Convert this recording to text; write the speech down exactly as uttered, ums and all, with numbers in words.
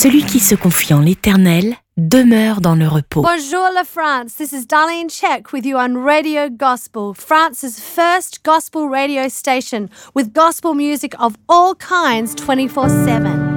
Celui qui se confie en l'Éternel demeure dans le repos. Bonjour la France, this is Darlene Check with you on Radio Gospel, France's first gospel radio station with gospel music of all kinds twenty-four seven.